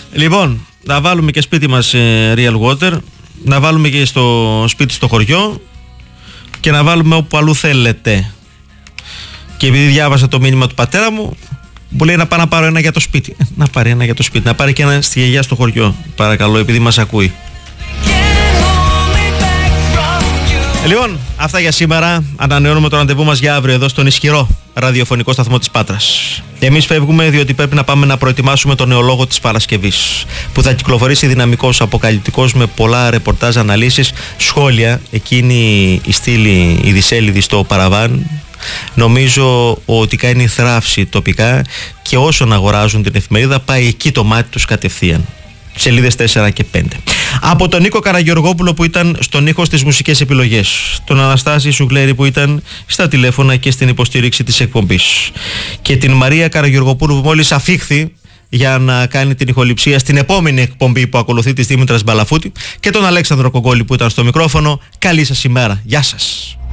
Λοιπόν, να βάλουμε και σπίτι μας real water, να βάλουμε και στο σπίτι στο χωριό και να βάλουμε όπου αλλού θέλετε. Και επειδή διάβασα το μήνυμα του πατέρα μου, μου λέει να πάω να πάρω ένα για το σπίτι. Να πάρει ένα για το σπίτι, να πάρει και ένα στη γιαγιά στο χωριό, παρακαλώ, επειδή μας ακούει. Λοιπόν, αυτά για σήμερα. Ανανεώνουμε το ραντεβού μας για αύριο εδώ στον ισχυρό ραδιοφωνικό σταθμό της Πάτρας. Εμείς φεύγουμε διότι πρέπει να πάμε να προετοιμάσουμε τον νεολόγο της Παρασκευής, που θα κυκλοφορήσει δυναμικός, αποκαλυπτικός, με πολλά ρεπορτάζ, αναλύσεις, σχόλια. Εκείνη η στήλη, η δισέλιδη στο παραβάν, νομίζω ότι κάνει θράψη τοπικά και όσων αγοράζουν την εφημερίδα πάει εκεί το μάτι τους κατευθείαν. Σελίδες 4 και 5. Από τον Νίκο Καραγεωργόπουλο που ήταν στον ήχο στις μουσικές επιλογές, τον Αναστάση Σουγλέρη που ήταν στα τηλέφωνα και στην υποστήριξη της εκπομπής, και την Μαρία Καραγεωργοπούλου που μόλις αφήχθη για να κάνει την ηχοληψία στην επόμενη εκπομπή που ακολουθεί της Δήμητρας Μπαλαφούτη, και τον Αλέξανδρο Κογκόλη που ήταν στο μικρόφωνο. Καλή σας ημέρα. Γεια σας.